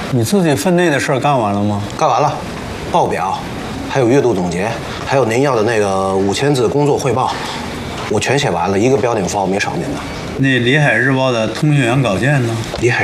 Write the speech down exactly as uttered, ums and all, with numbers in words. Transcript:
你自己分内的事儿干完了吗？ 干完了，报表，还有月度总结，还有您要的那个五千字工作汇报，我全写完了，一个标点符号没少您的。 那《里海日报》的通讯员稿件呢？ 李海。